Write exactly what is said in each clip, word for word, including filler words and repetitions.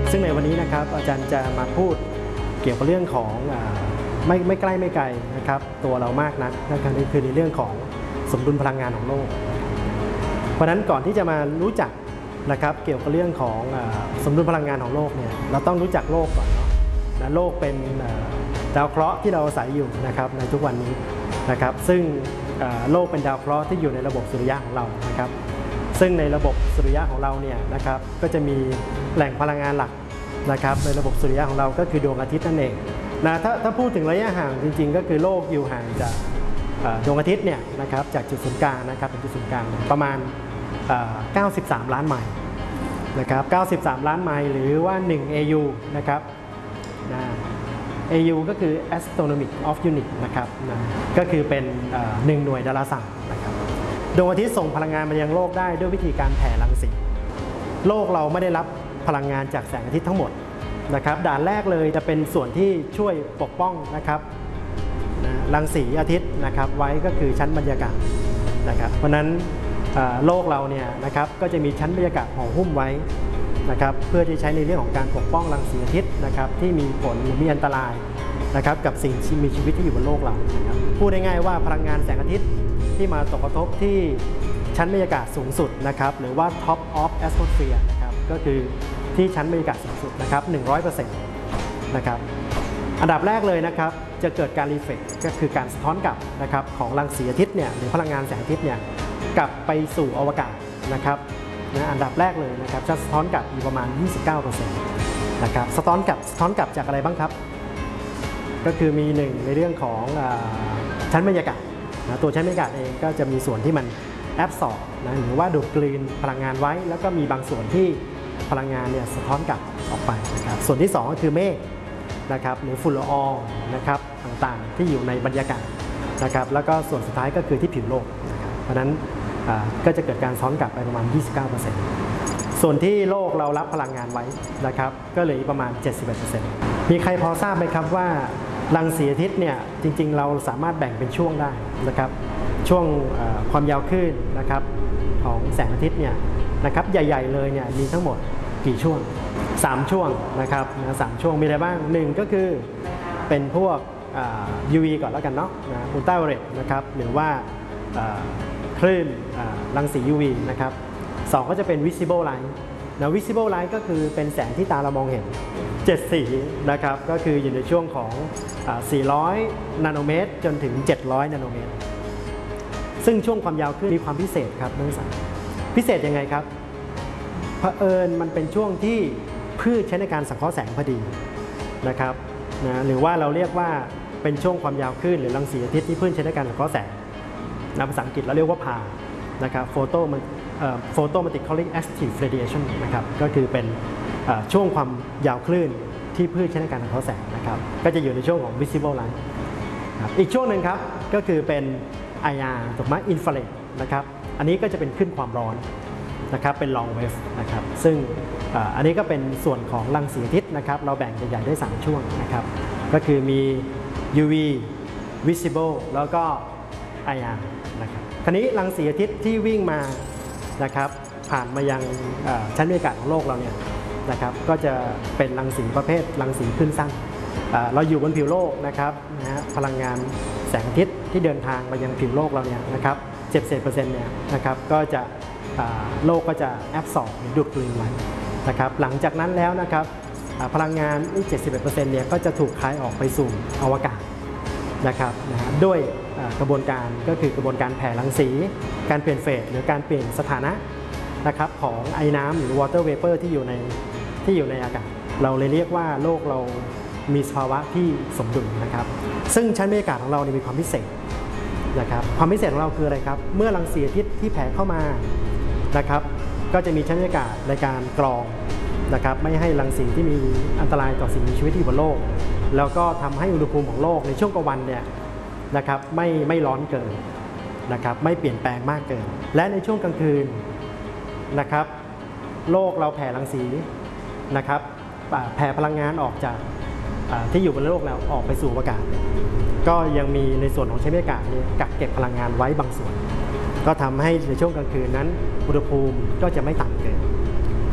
ซึ่งในวันนี้นะครับอาจารย์จะมาพูดเกี่ยวกับเรื่องของไม่ไม่ใกล้ไม่ไกลนะครับตัวเรามากนักนะครับนี่คือในเรื่องของสมดุลพลังงานของโลกเพราะฉะนั้นก่อนที่จะมารู้จักนะครับเกี่ยวกับเรื่องของสมดุลพลังงานของโลกเนี่ยเราต้องรู้จักโลกก่อนเนาะนะโลกเป็นดาวเคราะห์ที่เราอาศัยอยู่นะครับในทุกวันนี้นะครับซึ่งโลกเป็นดาวเคราะห์ที่อยู่ในระบบสุริยะของเรานะครับซึ่งในระบบสุริยะของเราเนี่ยนะครับก็จะมีแหล่งพลังงานหลักนะครับในระบบสุริยะของเราก็คือดวงอาทิตย์นั่นเองนะถ้าถ้าพูดถึงระยะห่างจริงๆก็คือโลกอยู่ห่างจากดวงอาทิตย์เนี่ยนะครับจากจุดศูนย์กลางนะครับเป็นจุดศูนย์กลางประมาณเก้าสิบสามล้านไมล์นะครับเก้าสิบสามล้านไมล์หรือว่าหนึ่ง เอ ยู นะครับนะ เอ ยู ก็คือ astronomic of unit นะครับนะก็คือเป็นหนึ่งหน่วยดาราศาสตร์นะครับดวงอาทิตย์ส่งพลังงานมายังโลกได้ด้วยวิธีการแผ่รังสีโลกเราไม่ได้รับพลังงานจากแสงอาทิตย์ทั้งหมดนะครับด่านแรกเลยจะเป็นส่วนที่ช่วยปกป้องนะครับรังสีอาทิตย์นะครับไว้ก็คือชั้นบรรยากาศนะครับเพราะนั้นโลกเราเนี่ยนะครับก็จะมีชั้นบรรยากาศห่อหุ้มไว้นะครับเพื่อที่ใช้ในเรื่องของการปกป้องรังสีอาทิตย์นะครับที่มีผลหรือมีอันตรายนะครับกับสิ่งที่มีชีวิตที่อยู่บนโลกเรานะครับพูดง่ายๆว่าพลังงานแสงอาทิตย์ที่มาตกกระทบที่ชั้นบรรยากาศสูงสุดนะครับหรือว่า top of atmosphere นะครับก็คือที่ชั้นบรรยากาศสูงสุดนะครับ หนึ่งร้อยเปอร์เซ็นต์ นะครับอันดับแรกเลยนะครับจะเกิดการรีเฟล็กก็คือการสะท้อนกลับนะครับของรังสีอาทิตย์เนี่ยหรือพลังงานแสงอาทิตย์เนี่ยกลับไปสู่อวกาศนะครับนะอันดับแรกเลยนะครับจะสะท้อนกลับอยู่ประมาณ ยี่สิบเก้าเปอร์เซ็นต์ นะครับสะท้อนกลับสะท้อนกลับจากอะไรบ้างครับก็คือมีหนึ่งในเรื่องของชั้นบรรยากาศนะตัวชั้นบรรยากาศเองก็จะมีส่วนที่มันแอบสอบนะหรือว่าดูดกลืนพลังงานไว้แล้วก็มีบางส่วนที่พลังงานเนี่ยสะท้อนกลับออกไปนะครับส่วนที่สองก็คือเมฆนะครับหรือฝุ่นละอองนะครับต่างๆที่อยู่ในบรรยากาศนะครับแล้วก็ส่วนสุดท้ายก็คือที่ผิวโลกนะครับเพราะฉะนั้นก็จะเกิดการซ้อนกลับไปประมาณ ยี่สิบเก้าเปอร์เซ็นต์ ส่วนที่โลกเรารับพลังงานไว้นะครับก็เหลือประมาณ เจ็ดสิบเอ็ดเปอร์เซ็นต์ มีใครพอทราบไหมครับว่ารังสีอาทิตย์เนี่ยจริงๆเราสามารถแบ่งเป็นช่วงได้นะครับช่วงความยาวคลื่นนะครับของแสงอาทิตย์เนี่ยนะครับใหญ่ๆเลยเนี่ยมีทั้งหมดกี่ช่วงสามช่วงนะครับนะสามช่วงมีอะไรบ้างหนึ่งก็คือเป็นพวก ยู วี ก่อนแล้วกันเนาะนะอุลตราไวโอเลตนะครับหรือว่าคลื่นรังสี ยู วี นะครับสองก็จะเป็น visible light นะ visible light ก็คือเป็นแสงที่ตาเรามองเห็นเจ็ดสีนะครับก็คืออยู่ในช่วงของสี่ร้อยนาโนเมตรจนถึงเจ็ดร้อยนาโนเมตรซึ่งช่วงความยาวคลื่นมีความพิเศษครับนักศึกษาพิเศษยังไงครับเผอิญมันเป็นช่วงที่พืชใช้ในการสังเคราะห์แสงพอดีนะครับนะหรือว่าเราเรียกว่าเป็นช่วงความยาวคลื่นหรือรังสีอาทิตย์ที่พืชใช้ในการสังเคราะห์แสงในภาษาอังกฤษเราเรียกว่าพานะครับโฟโตมันโฟโตมัติคอลลิ่งแอคทีฟเรดิเอชันนะครับก็คือเป็นช่วงความยาวคลื่นที่พืชใช้ในการสังเคราะห์แสงนะครับก็จะอยู่ในช่วงของ visible light อีกช่วงหนึ่งครับก็คือเป็น ไอ อาร์ ถูกไหมอินฟราเรดนะครับอันนี้ก็จะเป็นคลื่นความร้อนนะครับเป็น long wave นะครับซึ่งอันนี้ก็เป็นส่วนของรังสีอาทิตย์นะครับเราแบ่งใหญ่ๆได้สามช่วงนะครับก็คือมี ยู วี visible แล้วก็ ไอ อาร์ นะครับคราวนี้รังสีอาทิตย์ที่วิ่งมานะครับผ่านมายังชั้นบรรยากาศของโลกเราเนี่ยนะครับก็จะเป็นรังสีประเภทรังสีคลื่นสั้นเราอยู่บนผิวโลกนะครับนะฮะพลังงานแสงอาทิตย์ที่เดินทางมายังผิวโลกเราเนี่ยนะครับเจ็ดสิบเปอร์เซ็นต์เนี่ยนะครับก็จะโลกก็จะแอบสอบหรือดูดกลืนไว้นะครับหลังจากนั้นแล้วนะครับพลังงานอีก เจ็ดสิบเอ็ดเปอร์เซ็นต์ เนี่ยก็จะถูกคายออกไปสู่อวกาศนะครับนะด้วยกระบวนการก็คือกระบวนการแผ่รังสีการเปลี่ยนเฟสหรือการเปลี่ยนสถานะนะครับของไอ้น้ำหรือ water vapor ที่อยู่ในที่อยู่ในอากาศเราเลยเรียกว่าโลกเรามีสภาวะที่สมดุลนะครับซึ่งชั้นบรรยากาศของเรามีความพิเศษนะครับความพิเศษของเราคืออะไรครับเมื่อรังสีอาทิตย์ที่แผ่เข้ามานะครับก็จะมีชั้นบรรยากาศในการกรองนะครับไม่ให้รังสีที่มีอันตรายต่อสิ่งมีชีวิตที่อยู่บนโลกแล้วก็ทำให้อุณหภูมิของโลกในช่วงกลางวันเนี่ยนะครับไม่ไม่ร้อนเกินนะครับไม่เปลี่ยนแปลงมากเกินและในช่วงกลางคืนนะครับโลกเราแผ่รังสีนะครับแผ่พลังงานออกจากที่อยู่บนโลกแล้วออกไปสู่อากาศก็ยังมีในส่วนของชั้นบรรยากาศนี้กักเก็บพลังงานไว้บางส่วนก็ทำให้ในช่วงกลางคืนนั้นอุณหภูมิก็จะไม่ต่ำเกิน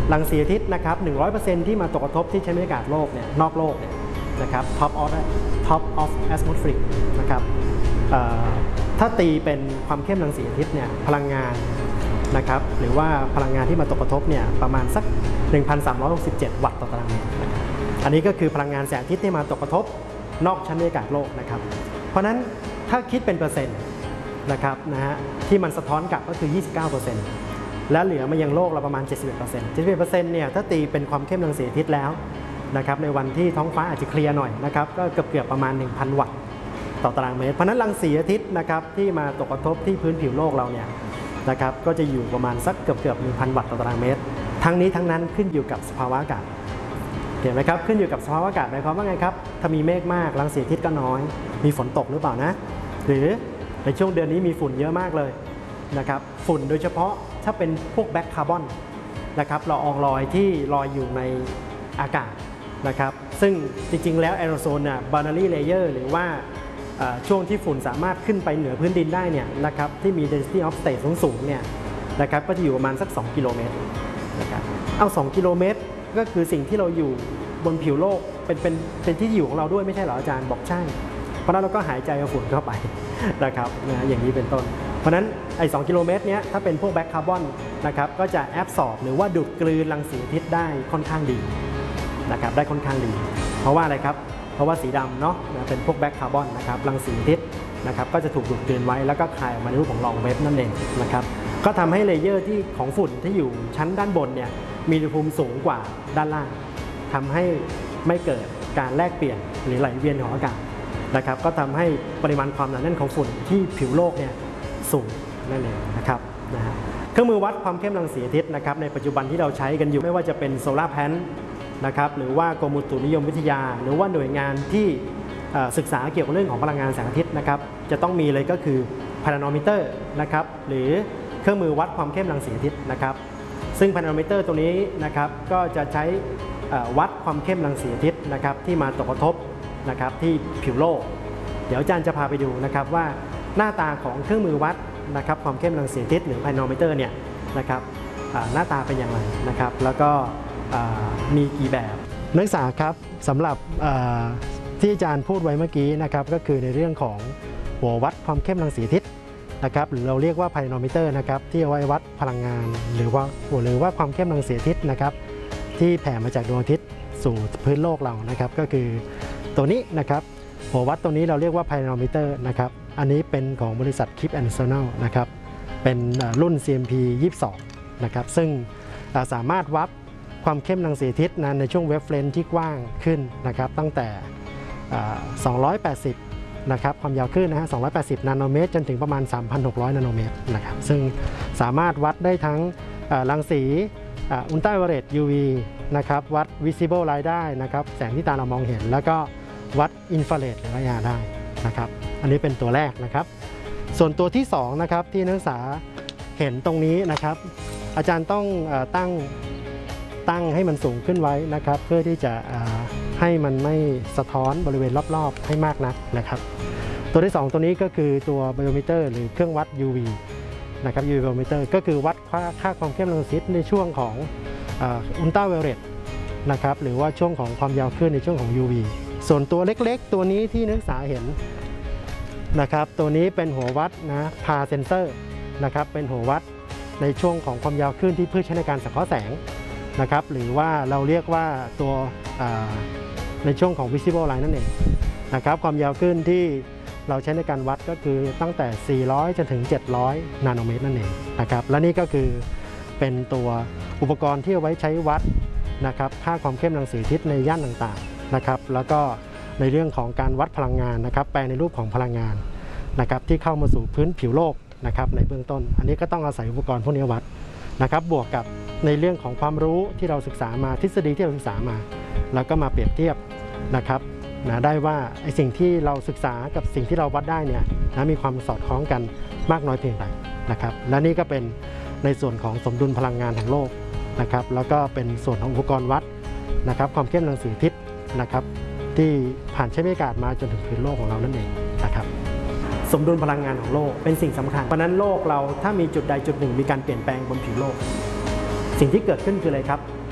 รังสีอาทิตย์นะครับ หนึ่งร้อยเปอร์เซ็นต์ ที่มาตกกระทบที่ชั้นบรรยากาศโลกเนี่ยนอกโลกเนี่ยนะครับ top of top of atmospheric นะครับถ้าตีเป็นความเข้มรังสีอาทิตย์เนี่ยพลังงานนะครับหรือว่าพลังงานที่มาตกกระทบเนี่ยประมาณสัก หนึ่งพันสามร้อยหกสิบเจ็ด วัตต์ต่อตารางเมตรนะครับอันนี้ก็คือพลังงานแสงอาทิตย์ที่มาตกกระทบนอกชั้นบรรยากาศโลกนะครับเพราะฉะนั้นถ้าคิดเป็นเปอร์เซ็นต์นะครับนะฮะที่มันสะท้อนกลับก็คือ ยี่สิบเก้าเปอร์เซ็นต์ และเหลือมายังโลกเราประมาณ เจ็ดสิบเอ็ดเปอร์เซ็นต์ เจ็ดสิบเอ็ดเปอร์เซ็นต์ เนี่ยถ้าตีเป็นความเข้มรังสีอาทิตย์แล้วนะครับในวันที่ท้องฟ้าอาจจะเคลียร์หน่อยนะครับก็เกือบเกือบประมาณ หนึ่งพัน วัตต์ต่อตารางเมตรเพราะนั้นรังสีอาทิตย์นะครับที่มาตกกระทบที่พื้นผิวโลกเราเนี่ยนะครับก็จะอยู่ประมาณสักเกือบเกือบ หนึ่งพัน วัตต์ต่อตารางเมตรทั้งนี้ทั้งนั้นขึ้นอยู่กับสภาวะอากาศเห็นไหมครับขึ้นอยู่กับสภาวะอากาศหมายความว่าไงครับถ้ามีเมฆมากรังสีอาทิตย์ก็น้อยมีฝนตกหรือเปล่านะหรือในช่วงเดือนนี้มีฝุ่นเยอะมากเลยนะครับฝุ่นโดยเฉพาะถ้าเป็นพวกแบล็คคาร์บอนนะครับละอองลอยที่ลอยอยู่ในอากาศนะครับซึ่งจริงๆแล้วแอโรโซลน่ะบานารีเลเยอร์หรือว่าช่วงที่ฝุ่นสามารถขึ้นไปเหนือพื้นดินได้เนี่ยนะครับที่มี density of state สูงๆเนี่ยนะครับก็จะอยู่ประมาณสักสองกิโลเมตรนะครับเอาสองกิโลเมตรก็คือสิ่งที่เราอยู่บนผิวโลกเป็นเป็นเป็นที่อยู่ของเราด้วยไม่ใช่เหรออาจารย์บอกใช่เพราะนั้นเราก็หายใจเอาฝุ่นเข้าไปนะครับนะอย่างนี้เป็นต้นเพราะนั้นไอ้สองกิโลเมตรเนี้ยถ้าเป็นพวกแบล็คคาร์บอนนะครับก็จะแอบสอบหรือว่าดูดกลืนรังสีอาทิตย์ได้ค่อนข้างดีนะครับได้ค่อนข้างดีเพราะว่าอะไรครับเพราะว่าสีดำเนาะเป็นพวกแบล็คคาร์บอนนะครับรังสีอาทิตย์นะครับก็จะถูกดูดกลืนไว้แล้วก็คายออกมาในรูปของลองเวฟนั่นเองนะครับก็ทำให้เลเยอร์ที่ของฝุ่นที่อยู่ชั้นด้านบนเนี่ยมีอุณหภูมิสูงกว่าด้านล่างทำให้ไม่เกิดการแลกเปลี่ยนหรือไหลเวียนของอากาศนะครับก็ทำให้ปริมาณความหนาแน่นของฝุ่นที่ผิวโลกเนี่ยสูงนั่นเองนะครับนะฮะเครื่องมือวัดความเข้มรังสีอาทิตย์นะครับในปัจจุบันที่เราใช้กันอยู่ไม่ว่าจะเป็นโซลาร์แพนนะครับหรือว่ากรมอุตุนิยมวิทยาหรือว่าหน่วยงานที่ศึกษาเกี่ยวกับเรื่องของพลังงานแสงอาทิตย์นะครับจะต้องมีเลยก็คือพาราโนมิเตอร์นะครับหรือเครื่องมือวัดความเข้มรังสีอาทิตย์นะครับซึ่งพาราโนมิเตอร์ตัวนี้นะครับก็จะใช้วัดความเข้มรังสีอาทิตย์นะครับที่มาตกกระทบนะครับที่ผิวโลกเดี๋ยวอาจารย์จะพาไปดูนะครับว่าหน้าตาของเครื่องมือวัดนะครับความเข้มรังสีอาทิตย์หรือพาราโนมิเตอร์เนี่ยนะครับหน้าตาเป็นอย่างไรนะครับแล้วก็มีกี่แบบนักศึกษาครับสำหรับที่อาจารย์พูดไว้เมื่อกี้นะครับก็คือในเรื่องของหัววัดความเข้มรังสีอาทิตย์นะครับหรือเราเรียกว่าพาราโนมิเตอร์นะครับที่เอาไว้วัดพลังงานหรือว่าหรือว่าความเข้มรังสีอาทิตย์นะครับที่แผ่มาจากดวงอาทิตย์สู่พื้นโลกเรานะครับก็คือตัวนี้นะครับหัววัดตัวนี้เราเรียกว่าพาราโนมิเตอร์นะครับอันนี้เป็นของบริษัท Kip and Snell นะครับเป็นรุ่น ซี เอ็ม พี ยี่สิบสองนะครับซึ่งสามารถวัดความเข้มรังสีอาทิตย์นั้นในช่วงเวฟเลนที่กว้างขึ้นนะครับตั้งแต่สองร้อยแปดสิบนะครับความยาวคลื่นนะฮะสองร้อยแปดสิบนาโนเมตรจนถึงประมาณ สามพันหกร้อย นาโนเมตรนะครับซึ่งสามารถวัดได้ทั้งรังสีอุลตราไวโอเลต ยู วี นะครับวัด visible light ได้นะครับแสงที่ตาเรามองเห็นแล้วก็วัดอินฟราเรดหรือระยะได้นะครับอันนี้เป็นตัวแรกนะครับส่วนตัวที่สองนะครับที่นักศึกษาเห็นตรงนี้นะครับอาจารย์ต้องตั้งตั้งให้มันสูงขึ้นไว้นะครับเพื่อที่จะให้มันไม่สะท้อนบริเวณรอบๆให้มากนักนะครับตัวที่สองตัวนี้ก็คือตัวไบโอมิเตอร์หรือเครื่องวัด ยู วี นะครับ ยู วี ไบโอมิเตอร์ก็คือวัดค่าค่าความเข้มรังสีในช่วงของอุลตราไวโอเลตนะครับหรือว่าช่วงของความยาวคลื่นในช่วงของ ยู วี ส่วนตัวเล็กๆตัวนี้ที่นักศึกษาเห็นนะครับตัวนี้เป็นหัววัดนะพาเซนเซอร์นะครับเป็นหัววัดในช่วงของความยาวคลื่นที่เพื่อใช้ในการสังเคราะห์แสงนะครับหรือว่าเราเรียกว่าตัวในช่วงของ visible light นั่นเองนะครับความยาวคลื่นที่เราใช้ในการวัดก็คือตั้งแต่สี่ร้อยจนถึงเจ็ดร้อยนาโนเมตรนั่นเองนะครับและนี่ก็คือเป็นตัวอุปกรณ์ที่เอาไว้ใช้วัดนะครับค่าความเข้มรังสีอาทิตย์ในย่านต่างๆนะครับแล้วก็ในเรื่องของการวัดพลังงานนะครับแปลในรูปของพลังงานนะครับที่เข้ามาสู่พื้นผิวโลกนะครับในเบื้องต้นอันนี้ก็ต้องอาศัยอุปกรณ์พวกนี้วัดนะครับบวกกับในเรื่องของความรู้ที่เราศึกษามาทฤษฎีที่เราศึกษามาแล้วก็มาเปรียบเทียบนะครับนะได้ว่าไอ้สิ่งที่เราศึกษากับสิ่งที่เราวัดได้เนี่ยนะมีความสอดคล้องกันมากน้อยเพียงใดนะครับและนี่ก็เป็นในส่วนของสมดุลพลังงานของโลกนะครับแล้วก็เป็นส่วนของอุปกรณ์วัดนะครับความเข้มรังสีอาทิตย์นะครับที่ผ่านชั้นบรรยากาศมาจนถึงพื้นโลกของเรานั่นเองนะครับสมดุลพลังงานของโลกเป็นสิ่งสำคัญเพราะนั้นโลกเราถ้ามีจุดใดจุดหนึ่งมีการเปลี่ยนแปลงบนผิวโลกสิ่งที่เกิดขึ้นคืออะไรครับ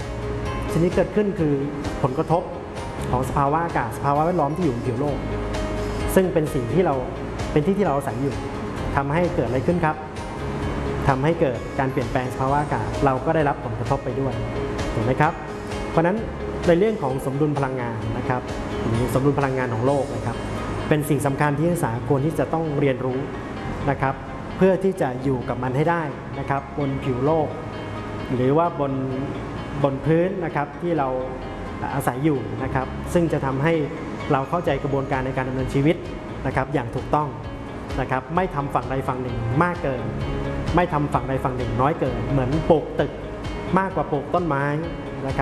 สิ่งที่เกิดขึ้นคือผลกระทบของสภาวะอากาศสภาวะแวดล้อมที่อยู่บนผิวโลกซึ่งเป็นสิ่งที่เราเป็นที่ที่เราอาศัยอยู่ทำให้เกิดอะไรขึ้นครับทำให้เกิดการเปลี่ยนแปลงสภาวะอากาศเราก็ได้รับผลกระทบไปด้วยถูกไหมครับเพราะฉะนั้นในเรื่องของสมดุลพลังงานนะครับหรือสมดุลพลังงานของโลกนะครับเป็นสิ่งสำคัญที่นักศึกษาควรที่จะต้องเรียนรู้นะครับเพื่อที่จะอยู่กับมันให้ได้นะครับบนผิวโลกหรือว่าบนบนพื้นนะครับที่เราอาศัยอยู่นะครับซึ่งจะทำให้เราเข้าใจกระบวนการในการดำเนินชีวิตนะครับอย่างถูกต้องนะครับไม่ทำฝั่งใดฝั่งหนึ่งมากเกินไม่ทำฝั่งใดฝั่งหนึ่งน้อยเกินเหมือนปลูกตึกมากกว่าปลูกต้นไม้